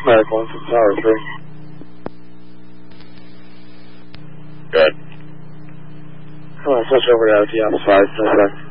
Medical into Tower 3. Good. I'll switch over to LTS 5 for a sec.